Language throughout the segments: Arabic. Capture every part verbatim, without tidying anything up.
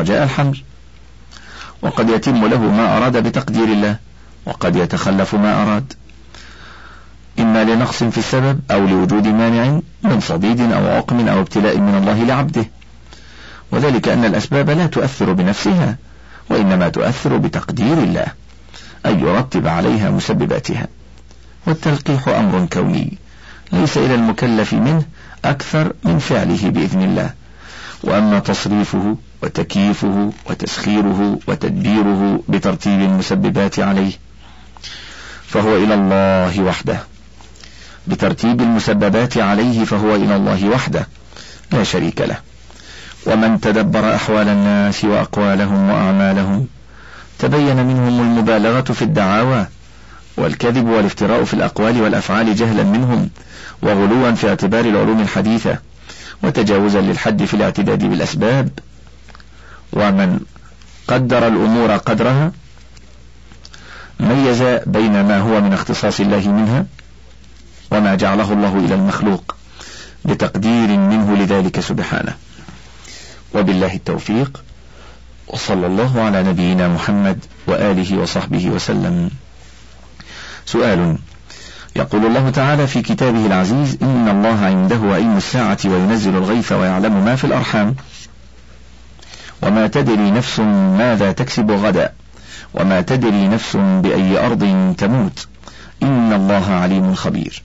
رجاء الحمل، وقد يتم له ما أراد بتقدير الله، وقد يتخلف ما أراد، إما لنقص في السبب أو لوجود مانع من صديد أو عقم أو ابتلاء من الله لعبده، وذلك أن الأسباب لا تؤثر بنفسها، وإنما تؤثر بتقدير الله أن يرتب عليها مسبباتها. والتلقيح أمر كوني ليس إلى المكلف منه أكثر من فعله بإذن الله، وأما تصريفه وتكييفه وتسخيره وتدبيره بترتيب المسببات عليه فهو إلى الله وحده، بترتيب المسببات عليه فهو إلى الله وحده لا شريك له. ومن تدبر أحوال الناس وأقوالهم وأعمالهم تبين منهم المبالغة في الدعاوى والكذب والافتراء في الأقوال والأفعال جهلا منهم، وغلوا في اعتبار العلوم الحديثة، وتجاوزا للحد في الاعتداد بالأسباب. ومن قدر الأمور قدرها ميز بين ما هو من اختصاص الله منها وما جعله الله إلى المخلوق بتقدير منه لذلك سبحانه. وبالله التوفيق، وصلى الله على نبينا محمد وآله وصحبه وسلم. سؤال: يقول الله تعالى في كتابه العزيز: إن الله عنده علم الساعة وينزل الغيث ويعلم ما في الأرحام وما تدري نفس ماذا تكسب غدا وما تدري نفس بأي أرض تموت إن الله عليم خبير.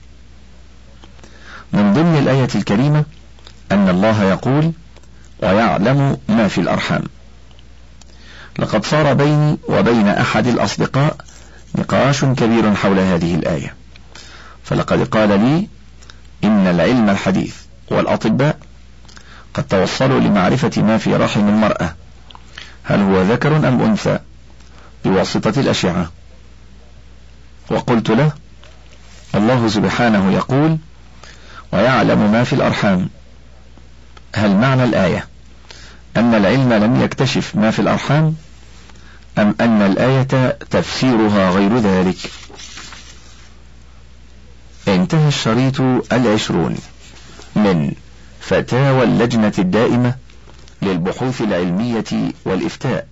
من ضمن الآية الكريمة أن الله يقول: ويعلم ما في الأرحام. لقد صار بيني وبين أحد الأصدقاء نقاش كبير حول هذه الآية، فلقد قال لي إن العلم الحديث والأطباء قد توصلوا لمعرفة ما في رحم المرأة، هل هو ذكر أم أنثى، بواسطة الأشعة. وقلت له: الله سبحانه يقول: ويعلم ما في الأرحام، هل معنى الآية أن العلم لم يكتشف ما في الأرحام، أم أن الآية تفسيرها غير ذلك؟ انتهى الشريط العشرون من فتاوى اللجنة الدائمة للبحوث العلمية والإفتاء،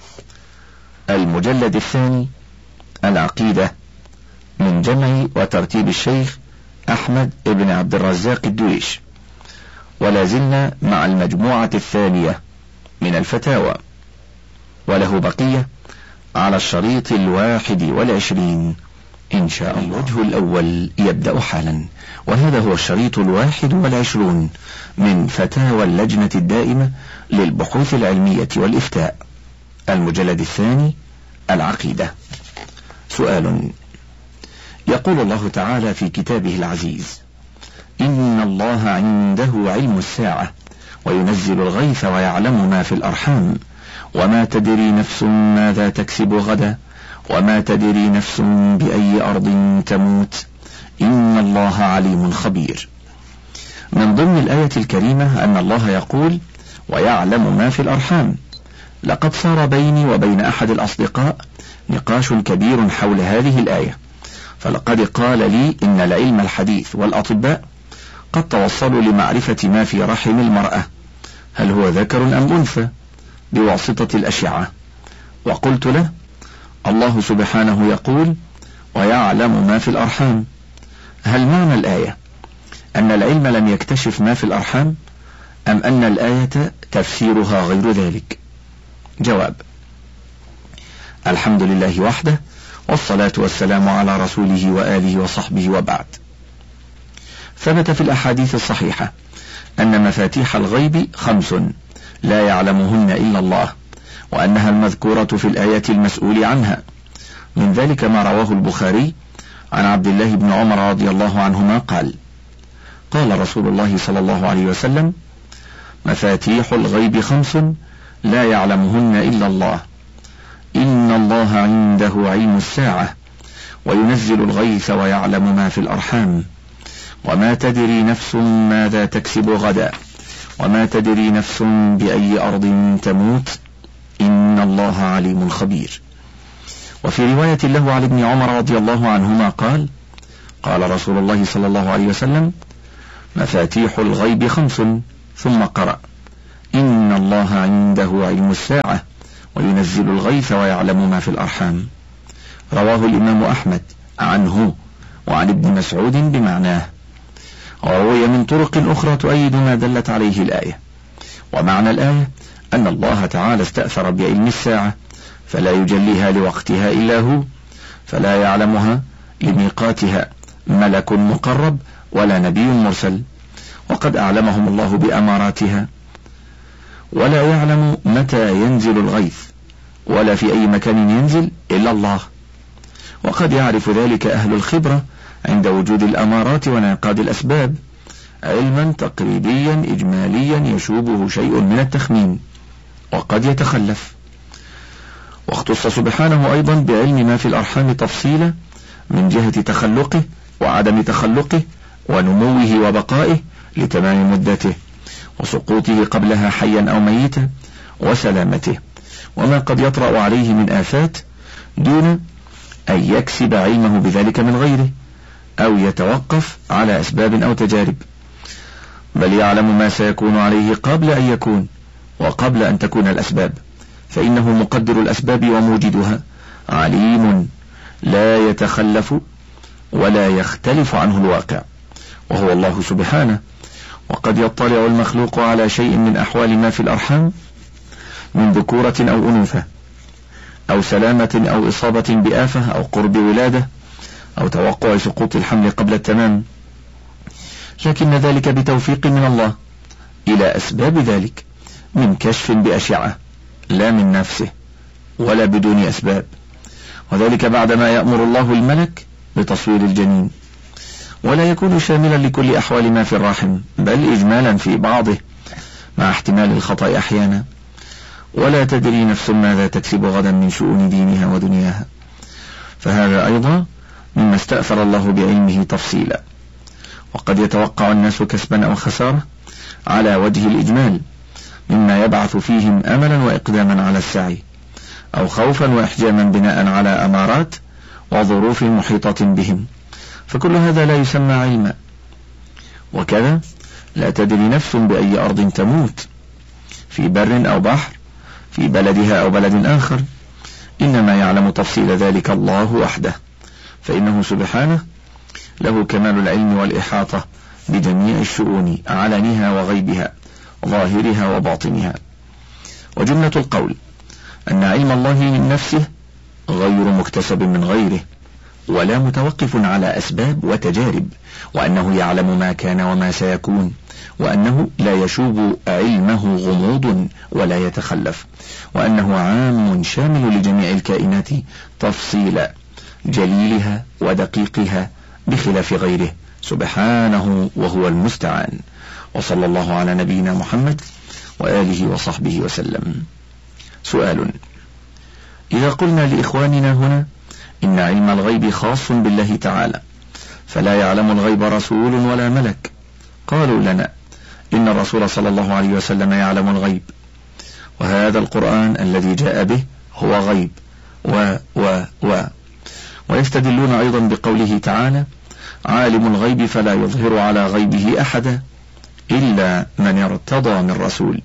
المجلد الثاني، العقيدة، من جمع وترتيب الشيخ أحمد بن عبد الرزاق الدويش، ولا زلنا مع المجموعة الثانية من الفتاوى، وله بقية على الشريط الواحد والعشرين إن شاء الله. الوجه الأول يبدأ حالا، وهذا هو الشريط الواحد والعشرون من فتاوى اللجنة الدائمة للبحوث العلمية والإفتاء، المجلد الثاني، العقيدة. سؤال: يقول الله تعالى في كتابه العزيز: إن الله عنده علم الساعة وينزل الغيث ويعلم ما في الأرحام وما تدري نفس ماذا تكسب غدا وما تدري نفس بأي أرض تموت إن الله عليم خبير. من ضمن الآية الكريمة أن الله يقول: ويعلم ما في الأرحام. لقد صار بيني وبين أحد الأصدقاء نقاش كبير حول هذه الآية، فلقد قال لي إن العلم الحديث والأطباء قد توصلوا لمعرفة ما في رحم المرأة، هل هو ذكر أم أنثى، بواسطة الأشعة. وقلت له: الله سبحانه يقول: ويعلم ما في الأرحام، هل معنى الآية أن العلم لم يكتشف ما في الأرحام، أم أن الآية تفسيرها غير ذلك؟ جواب: الحمد لله وحده، والصلاة والسلام على رسوله وآله وصحبه، وبعد. ثبت في الأحاديث الصحيحة أن مفاتيح الغيب خمس لا يعلمهن إلا الله، وأنها المذكورة في الآية المسؤول عنها. من ذلك ما رواه البخاري عن عبد الله بن عمر رضي الله عنهما قال: قال رسول الله صلى الله عليه وسلم: مفاتيح الغيب خمس لا يعلمهن إلا الله، إن الله عنده علم الساعة وينزل الغيث ويعلم ما في الأرحام وما تدري نفس ماذا تكسب غدا وما تدري نفس بأي أرض تموت إن الله عليم خبير. وفي رواية له عن ابن عمر رضي الله عنهما قال: قال رسول الله صلى الله عليه وسلم: مفاتيح الغيب خمس، ثم قرأ: إن الله عنده علم الساعة وينزل الغيث ويعلم ما في الأرحام. رواه الإمام أحمد عنه وعن ابن مسعود بمعناه، وروي من طرق أخرى تؤيد ما دلت عليه الآية. ومعنى الآية أن الله تعالى استأثر بعلم الساعة فلا يجليها لوقتها إلا هو، فلا يعلمها لميقاتها ملك مقرب ولا نبي مرسل، وقد أعلمهم الله بأماراتها. ولا يعلم متى ينزل الغيث ولا في أي مكان ينزل إلا الله، وقد يعرف ذلك أهل الخبرة عند وجود الأمارات وانعقاد الأسباب علما تقريبيا إجماليا يشوبه شيء من التخمين وقد يتخلف. واختص سبحانه أيضا بعلم ما في الأرحام تفصيلا من جهة تخلقه وعدم تخلقه ونموه وبقائه لتمام مدته وسقوطه قبلها حيا أو ميتا وسلامته، وما قد يطرأ عليه من آفات دون أن يكسب علمه بذلك من غيره أو يتوقف على أسباب أو تجارب، بل يعلم ما سيكون عليه قبل أن يكون وقبل أن تكون الأسباب، فإنه مقدر الأسباب وموجدها عليم لا يتخلف ولا يختلف عنه الواقع، وهو الله سبحانه. وقد يطلع المخلوق على شيء من أحوال ما في الأرحام من ذكورة أو أنوثة أو سلامة أو إصابة بآفة أو قرب ولادة أو توقع سقوط الحمل قبل التمام، لكن ذلك بتوفيق من الله إلى أسباب ذلك من كشف بأشعة لا من نفسه ولا بدون أسباب، وذلك بعدما يأمر الله الملك بتصوير الجنين، ولا يكون شاملا لكل أحوال ما في الرحم بل إجمالا في بعضه مع احتمال الخطأ أحيانا. ولا تدري نفس ماذا تكسب غدا من شؤون دينها ودنياها، فهذا أيضا مما استأثر الله بعلمه تفصيلا. وقد يتوقع الناس كسبا أو خسارة على وجه الإجمال مما يبعث فيهم أملا وإقداما على السعي، أو خوفا وإحجاما بناء على أمارات وظروف محيطة بهم، فكل هذا لا يسمى علما. وكذا لا تدري نفس بأي أرض تموت، في بر أو بحر، في بلدها أو بلد آخر، إنما يعلم تفصيل ذلك الله وحده، فإنه سبحانه له كمال العلم والإحاطة بجميع الشؤون علنها وغيبها ظاهرها وباطنها. وجملة القول أن علم الله من نفسه غير مكتسب من غيره ولا متوقف على أسباب وتجارب، وأنه يعلم ما كان وما سيكون، وأنه لا يشوب علمه غموض ولا يتخلف، وأنه عام شامل لجميع الكائنات تفصيلا جليلها ودقيقها بخلاف غيره سبحانه وهو المستعان. وصلى الله على نبينا محمد وآله وصحبه وسلم. سؤال: إذا قلنا لإخواننا هنا إن علم الغيب خاص بالله تعالى فلا يعلم الغيب رسول ولا ملك، قالوا لنا إن الرسول صلى الله عليه وسلم يعلم الغيب، وهذا القرآن الذي جاء به هو غيب و و و ويستدلون أيضا بقوله تعالى: عالم الغيب فلا يظهر على غيبه أحدا إلا من ارتضى من رسول،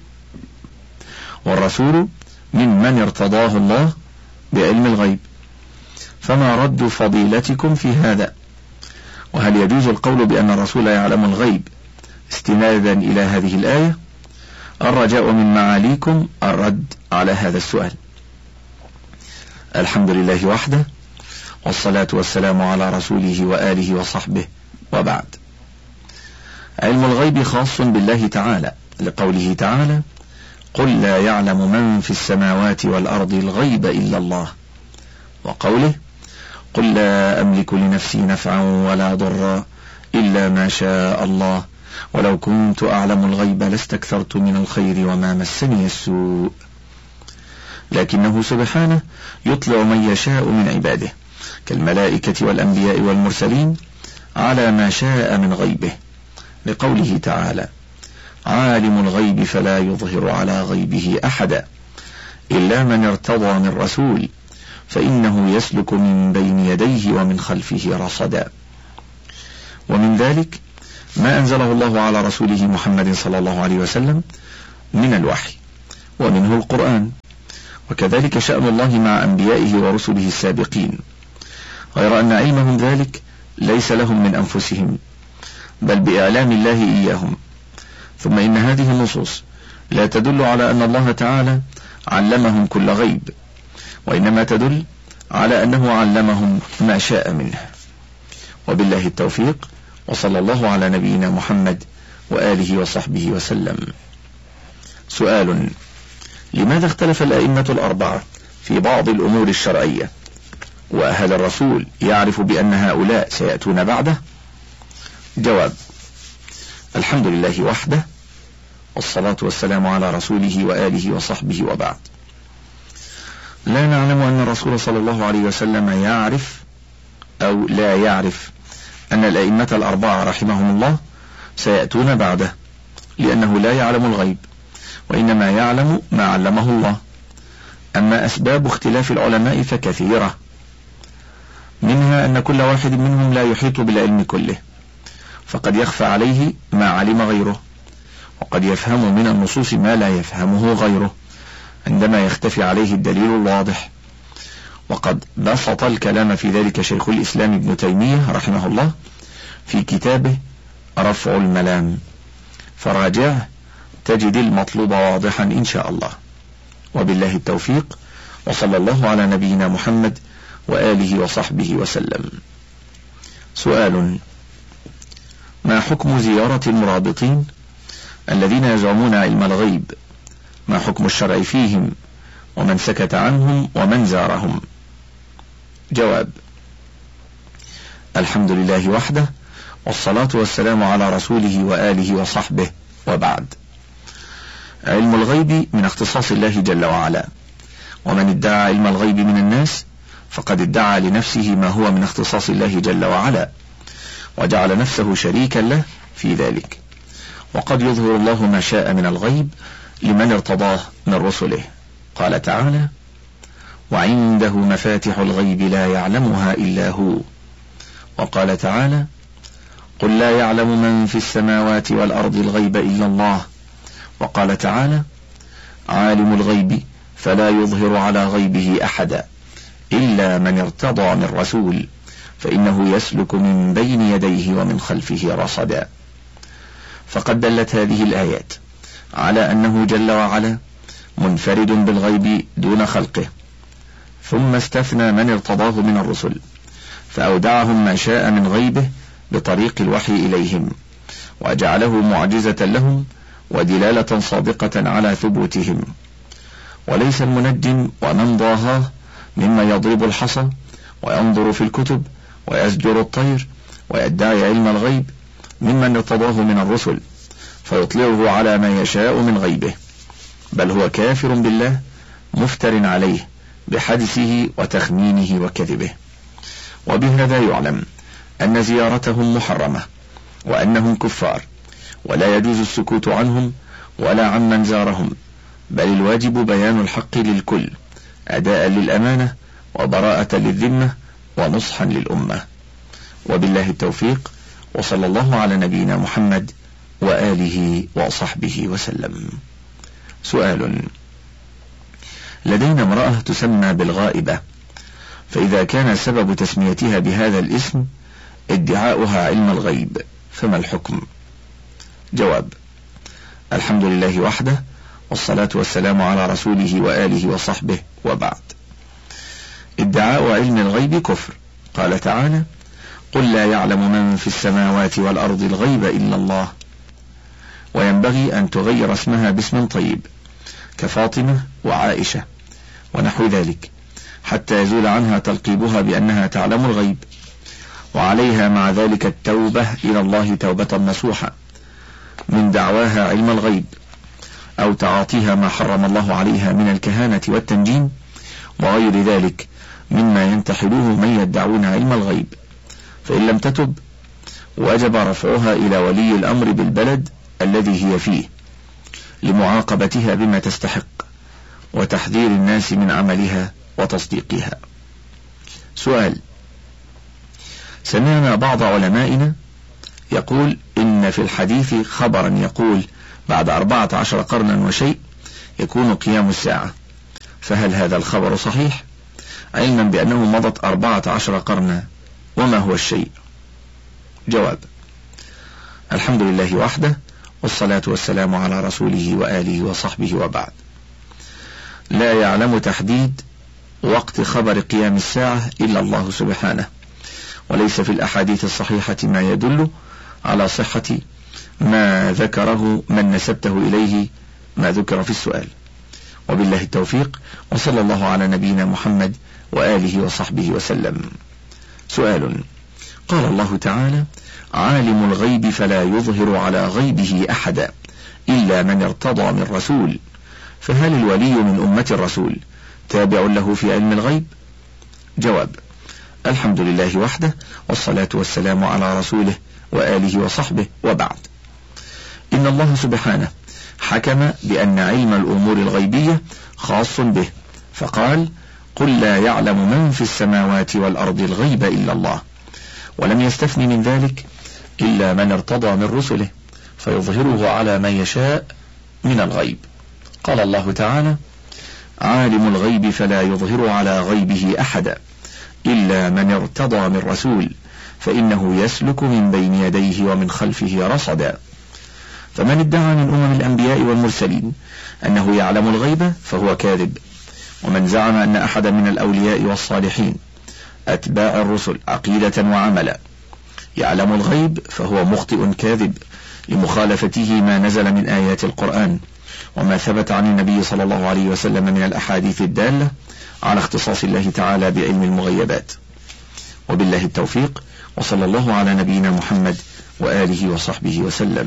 والرسول من من ارتضاه الله بعلم الغيب، فما رد فضيلتكم في هذا؟ وهل يجوز القول بأن الرسول يعلم الغيب استنادا إلى هذه الآية؟ الرجاء من معاليكم الرد على هذا السؤال. الحمد لله وحده، والصلاة والسلام على رسوله وآله وصحبه، وبعد. علم الغيب خاص بالله تعالى لقوله تعالى: قل لا يعلم من في السماوات والأرض الغيب إلا الله، وقوله: قل لا أملك لنفسي نفعا ولا ضرا إلا ما شاء الله ولو كنت أعلم الغيب لاستكثرت من الخير وما مسني السوء. لكنه سبحانه يطلع من يشاء من عباده كالملائكة والأنبياء والمرسلين على ما شاء من غيبه، لقوله تعالى: عالم الغيب فلا يظهر على غيبه أحدا إلا من ارتضى من رسول فإنه يسلك من بين يديه ومن خلفه رصدا. ومن ذلك ما أنزله الله على رسوله محمد صلى الله عليه وسلم من الوحي ومنه القرآن، وكذلك شأن الله مع أنبيائه ورسله السابقين، غير أن علمهم ذلك ليس لهم من أنفسهم بل بإعلام الله إياهم. ثم إن هذه النصوص لا تدل على أن الله تعالى علمهم كل غيب، وإنما تدل على أنه علمهم ما شاء منه. وبالله التوفيق، وصلى الله على نبينا محمد وآله وصحبه وسلم. سؤال: لماذا اختلف الأئمة الأربعة في بعض الأمور الشرعية؟ وهل الرسول يعرف بأن هؤلاء سيأتون بعده؟ جواب: الحمد لله وحده، والصلاة والسلام على رسوله وآله وصحبه، وبعد. لا نعلم أن الرسول صلى الله عليه وسلم يعرف أو لا يعرف أن الأئمة الأربعة رحمهم الله سيأتون بعده، لأنه لا يعلم الغيب، وإنما يعلم ما علمه الله. أما أسباب اختلاف العلماء فكثيرة، منها أن كل واحد منهم لا يحيط بالعلم كله، فقد يخفى عليه ما علم غيره، وقد يفهم من النصوص ما لا يفهمه غيره عندما يختفي عليه الدليل الواضح. وقد بسط الكلام في ذلك شيخ الإسلام ابن تيمية رحمه الله في كتابه رفع الملام، فراجعه تجد المطلوب واضحا إن شاء الله. وبالله التوفيق، وصلى الله على نبينا محمد وآله وصحبه وسلم. سؤال: ما حكم زيارة المرابطين الذين يزعمون علم الغيب؟ ما حكم الشرع فيهم، ومن سكت عنهم ومن زارهم؟ جواب: الحمد لله وحده، والصلاة والسلام على رسوله وآله وصحبه، وبعد. علم الغيب من اختصاص الله جل وعلا، ومن ادعى علم الغيب من الناس فقد ادعى لنفسه ما هو من اختصاص الله جل وعلا، وجعل نفسه شريكا له في ذلك. وقد يظهر الله ما شاء من الغيب لمن ارتضاه من رسله. قال تعالى: وعنده مفاتح الغيب لا يعلمها إلا هو. وقال تعالى: قل لا يعلم من في السماوات والأرض الغيب إلا الله. وقال تعالى: عالم الغيب فلا يظهر على غيبه أحدا إلا من ارتضى من رسول فإنه يسلك من بين يديه ومن خلفه رصدا. فقد دلت هذه الآيات على أنه جل وعلا منفرد بالغيب دون خلقه، ثم استثنى من ارتضاه من الرسل فأودعهم ما شاء من غيبه بطريق الوحي إليهم، وجعله معجزة لهم ودلالة صادقة على ثبوتهم. وليس المنجم ومن ضاهاه مما يضرب الحصى وينظر في الكتب ويزجر الطير ويدعي علم الغيب ممن ارتضاه من الرسل فيطلعه على ما يشاء من غيبه، بل هو كافر بالله مفتر عليه بحدثه وتخمينه وكذبه. وبهذا يعلم أن زيارتهم محرمة، وأنهم كفار، ولا يجوز السكوت عنهم ولا عمن زارهم، بل الواجب بيان الحق للكل أداء للأمانة وبراءة للذمة ونصحا للأمة. وبالله التوفيق، وصلى الله على نبينا محمد وآله وصحبه وسلم. سؤال: لدينا امرأة تسمى بالغائبة، فإذا كان سبب تسميتها بهذا الاسم ادعاؤها علم الغيب فما الحكم؟ جواب: الحمد لله وحده، والصلاة والسلام على رسوله وآله وصحبه، وبعد. ادعاء علم الغيب كفر. قال تعالى: قل لا يعلم من في السماوات والأرض الغيب إلا الله. وينبغي أن تغير اسمها باسم طيب كفاطمة وعائشة ونحو ذلك حتى يزول عنها تلقيبها بأنها تعلم الغيب، وعليها مع ذلك التوبة إلى الله توبة نصوحة من دعواها علم الغيب أو تعاطيها ما حرم الله عليها من الكهانة والتنجيم وغير ذلك مما ينتحله من يدعون علم الغيب. فإن لم تتب وجب رفعها إلى ولي الأمر بالبلد الذي هي فيه لمعاقبتها بما تستحق وتحذير الناس من عملها وتصديقها. سؤال: سمعنا بعض علمائنا يقول إن في الحديث خبرا يقول بعد أربعة عشر قرنا وشيء يكون قيام الساعة، فهل هذا الخبر صحيح علما بأنه مضت أربعة عشر قرنا؟ وما هو الشيء؟ جواب: الحمد لله وحده، والصلاة والسلام على رسوله وآله وصحبه، وبعد. لا يعلم تحديد وقت خبر قيام الساعة إلا الله سبحانه، وليس في الأحاديث الصحيحة ما يدل على صحة ما ذكره من نسبته إليه ما ذكر في السؤال. وبالله التوفيق، وصلى الله على نبينا محمد وآله وصحبه وسلم. سؤال: قال الله تعالى: عالم الغيب فلا يظهر على غيبه أحدا إلا من ارتضى من رسول، فهل الولي من أمة الرسول تابع له في علم الغيب؟ جواب: الحمد لله وحده، والصلاة والسلام على رسوله وآله وصحبه، وبعد. إن الله سبحانه حكم بأن علم الأمور الغيبية خاص به، فقال: قل لا يعلم من في السماوات والأرض الغيب إلا الله، ولم يستثن من ذلك إلا من ارتضى من رسله فيظهره على من يشاء من الغيب. قال الله تعالى: عالم الغيب فلا يظهر على غيبه أحدا إلا من ارتضى من رسول فإنه يسلك من بين يديه ومن خلفه رصدا. فمن ادعى من أمم الأنبياء والمرسلين أنه يعلم الغيب فهو كاذب، ومن زعم أن أحدا من الأولياء والصالحين أتباع الرسل عقيدة وعملا يعلم الغيب فهو مخطئ كاذب لمخالفته ما نزل من آيات القرآن وما ثبت عن النبي صلى الله عليه وسلم من الأحاديث الدالة على اختصاص الله تعالى بعلم المغيبات. وبالله التوفيق، وصلى الله على نبينا محمد وآله وصحبه وسلم.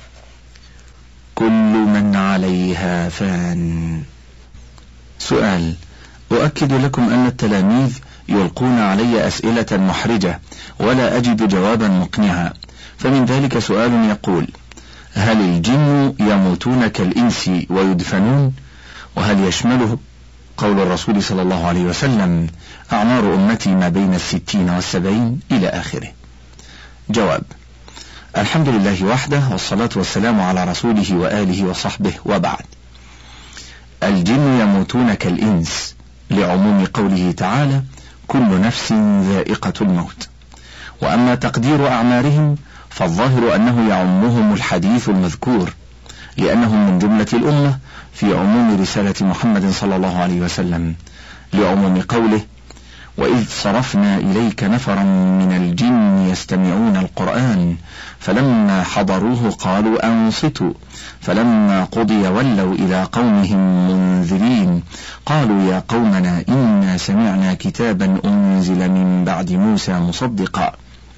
كل من عليها فان. سؤال: أؤكد لكم أن التلاميذ يلقون علي أسئلة محرجة ولا أجد جوابا مقنعا، فمن ذلك سؤال يقول: هل الجن يموتون كالإنس ويدفنون؟ وهل يشمله قول الرسول صلى الله عليه وسلم: أعمار أمتي ما بين الستين والسبعين، إلى آخره؟ جواب: الحمد لله وحده، والصلاة والسلام على رسوله وآله وصحبه، وبعد. الجن يموتون كالإنس لعموم قوله تعالى: كل نفس ذائقة الموت. وأما تقدير أعمارهم فالظاهر أنه يعمهم الحديث المذكور، لأنهم من جملة الأمة في عموم رسالة محمد صلى الله عليه وسلم، لعموم قوله: وإذ صرفنا إليك نفرا من الجن يستمعون القرآن فلما حضروه قالوا أنصتوا فلما قضي ولوا إلى قومهم منذرين قالوا يا قومنا إنا سمعنا كتابا أنزل من بعد موسى مصدقا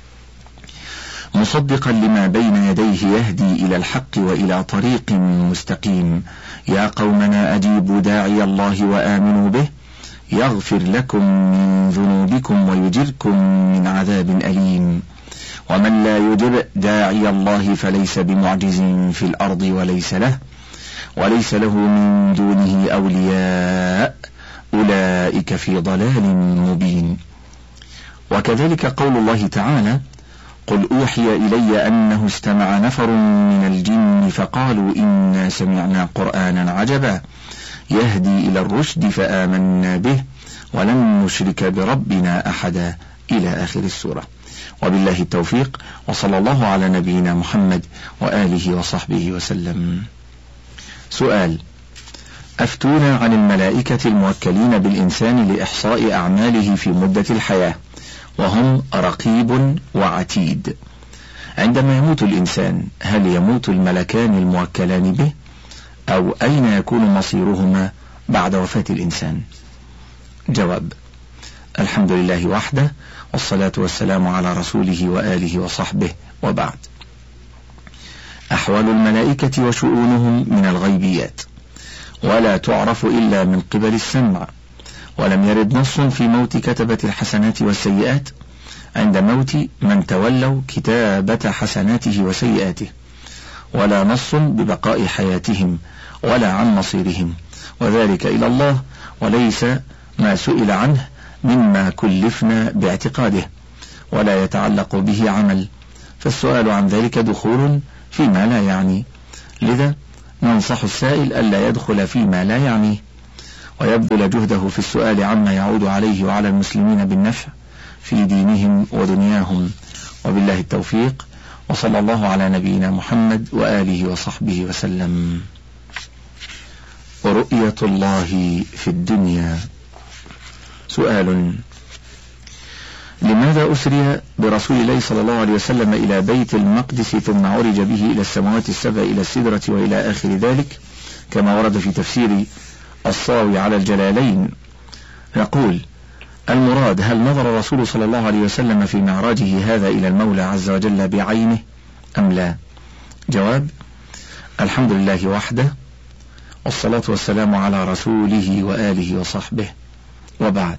مصدقا لما بين يديه يهدي إلى الحق وإلى طريق مستقيم يا قومنا أجيبوا داعي الله وآمنوا به يغفر لكم من ذنوبكم ويجركم من عذاب أليم ومن لا يجب داعي الله فليس بمعجز في الأرض وليس له وليس له من دونه أولياء أولئك في ضلال مبين. وكذلك قول الله تعالى: قل أوحي إلي أنه استمع نفر من الجن فقالوا إنا سمعنا قرآنا عجبا يهدي إلى الرشد فآمنا به ولن نشرك بربنا أحدا، إلى آخر السورة. وبالله التوفيق، وصلى الله على نبينا محمد وآله وصحبه وسلم. سؤال: أفتونا عن الملائكة الموكلين بالإنسان لإحصاء أعماله في مدة الحياة، وهم رقيب وعتيد. عندما يموت الإنسان هل يموت الملكان الموكلان به، أو أين يكون مصيرهما بعد وفاة الإنسان؟ جواب: الحمد لله وحده، والصلاة والسلام على رسوله وآله وصحبه، وبعد. أحوال الملائكة وشؤونهم من الغيبيات، ولا تعرف إلا من قبل السمع، ولم يرد نص في موت كتبة الحسنات والسيئات عند موت من تولوا كتابة حسناته وسيئاته، ولا نص ببقاء حياتهم ولا عن مصيرهم، وذلك إلى الله، وليس ما سئل عنه مما كلفنا باعتقاده، ولا يتعلق به عمل، فالسؤال عن ذلك دخول فيما لا يعني، لذا ننصح السائل ألا يدخل فيما لا يعنيه، ويبذل جهده في السؤال عما يعود عليه وعلى المسلمين بالنفع في دينهم ودنياهم، وبالله التوفيق، وصلى الله على نبينا محمد وآله وصحبه وسلم. ورؤية الله في الدنيا. سؤال: لماذا أسري برسول الله صلى الله عليه وسلم إلى بيت المقدس ثم عرج به إلى السماوات السبع إلى السدرة وإلى آخر ذلك كما ورد في تفسير الصاوي على الجلالين؟ نقول: المراد هل نظر الرسول صلى الله عليه وسلم في معراجه هذا إلى المولى عز وجل بعينه أم لا؟ جواب: الحمد لله وحده، والصلاة والسلام على رسوله وآله وصحبه، وبعد.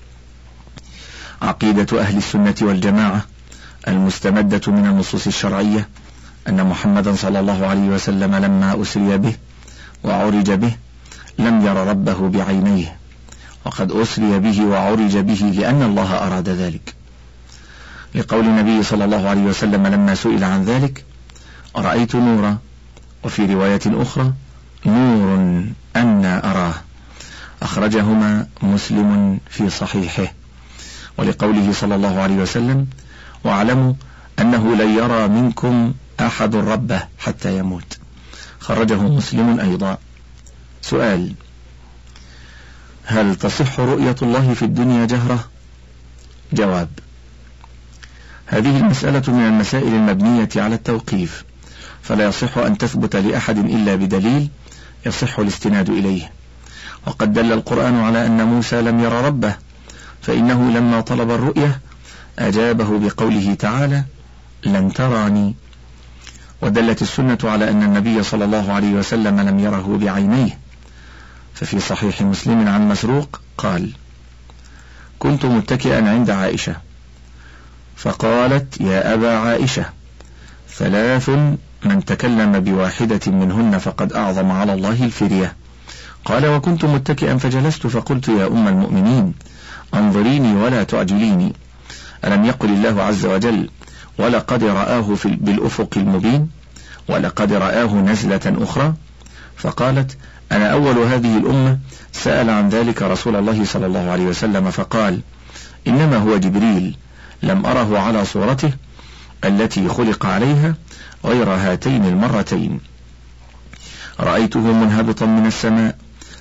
عقيدة أهل السنة والجماعة المستمدة من النصوص الشرعية أن محمدا صلى الله عليه وسلم لما أسري به وعرج به لم ير ربه بعينيه، وقد أسري به وعرج به لأن الله أراد ذلك، لقول النبي صلى الله عليه وسلم لما سئل عن ذلك: رأيت نورا، وفي رواية أخرى: نور أنا أراه، أخرجهما مسلم في صحيحه. ولقوله صلى الله عليه وسلم: واعلموا أنه لن يرى منكم أحد ربه حتى يموت، خرجه مسلم أيضا. سؤال: هل تصح رؤية الله في الدنيا جهرة؟ جواب: هذه المسألة من المسائل المبنية على التوقيف، فلا يصح أن تثبت لأحد إلا بدليل يصح الاستناد إليه، وقد دل القرآن على أن موسى لم ير ربه، فإنه لما طلب الرؤية أجابه بقوله تعالى: لن تراني. ودلت السنة على أن النبي صلى الله عليه وسلم لم يره بعينيه، ففي صحيح مسلم عن مسروق قال: كنت متكئا عند عائشة فقالت: يا أبا عائشة، ثلاث من تكلم بواحدة منهن فقد أعظم على الله الفرية. قال: وكنت متكئا فجلست فقلت: يا أم المؤمنين، انظريني ولا تعجليني، ألم يقل الله عز وجل: ولقد رآه في بالأفق المبين، ولقد رآه نزلة أخرى؟ فقالت: أنا أول هذه الأمة سأل عن ذلك رسول الله صلى الله عليه وسلم فقال: إنما هو جبريل، لم أره على صورته التي خلق عليها غير هاتين المرتين، رأيته منهبطا من السماء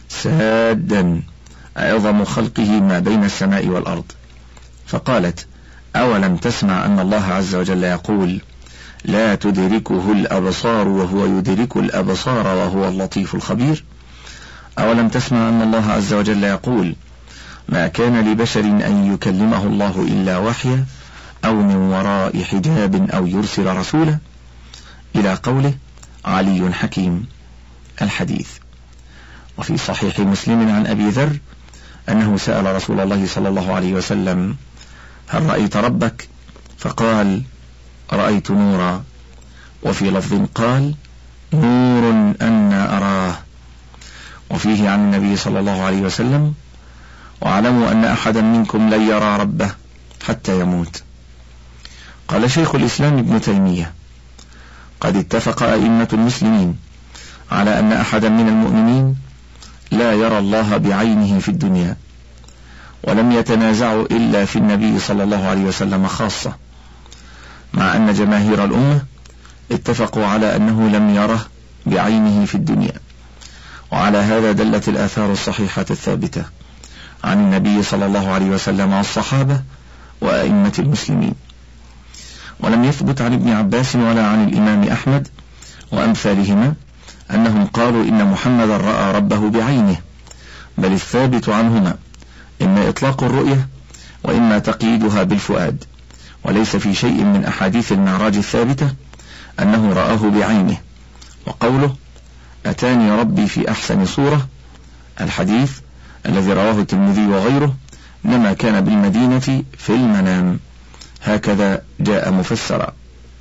سادا أعظم خلقه ما بين السماء والأرض. فقالت: أولم تسمع أن الله عز وجل يقول: لا تدركه الأبصار وهو يدرك الأبصار وهو اللطيف الخبير؟ أولم تسمع أن الله عز وجل يقول: ما كان لبشر أن يكلمه الله إلا وحيا أو من وراء حجاب أو يرسل رسولا، إلى قوله: علي حكيم، الحديث. وفي صحيح مسلم عن أبي ذر أنه سأل رسول الله صلى الله عليه وسلم: هل رأيت ربك؟ فقال: رأيت نورا. وفي لفظ قال: نور أنا أراه. وفيه عن النبي صلى الله عليه وسلم: واعلموا أن أحدا منكم لن يرى ربه حتى يموت. قال شيخ الإسلام ابن تيمية: قد اتفق أئمة المسلمين على أن أحدا من المؤمنين لا يرى الله بعينه في الدنيا، ولم يتنازعوا إلا في النبي صلى الله عليه وسلم خاصة، مع أن جماهير الأمة اتفقوا على أنه لم يره بعينه في الدنيا. وعلى هذا دلت الآثار الصحيحة الثابتة عن النبي صلى الله عليه وسلم والصحابة وأئمة المسلمين. ولم يثبت عن ابن عباس ولا عن الإمام أحمد وأمثالهما أنهم قالوا إن محمدا رأى ربه بعينه، بل الثابت عنهما إما إطلاق الرؤية وإما تقييدها بالفؤاد، وليس في شيء من أحاديث المعراج الثابتة أنه رآه بعينه. وقوله: أتاني ربي في أحسن صورة، الحديث الذي رواه الترمذي وغيره إنما كان بالمدينة في المنام، هكذا جاء مفسرا.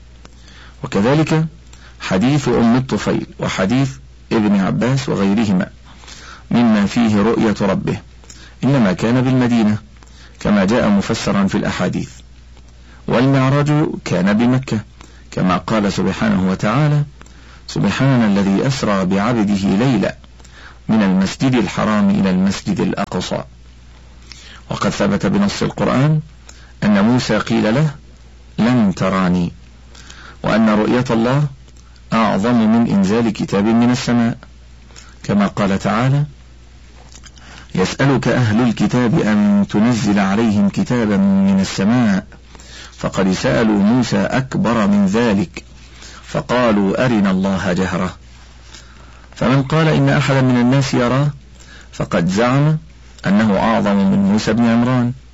وكذلك حديث أم الطفيل وحديث ابن عباس وغيرهما مما فيه رؤية ربه إنما كان بالمدينة كما جاء مفسرا في الأحاديث. والمعراج كان بمكة كما قال سبحانه وتعالى: سبحان الذي أسرى بعبده ليلا من المسجد الحرام إلى المسجد الأقصى. وقد ثبت بنص القرآن أن موسى قيل له لن تراني، وأن رؤية الله أعظم من إنزال كتاب من السماء، كما قال تعالى يسألك أهل الكتاب أن تنزل عليهم كتابا من السماء، فقد سألوا موسى أكبر من ذلك فقالوا أرنا الله جهرة. فمن قال إن أحدا من الناس يراه فقد زعم أنه أعظم من موسى بن عمران،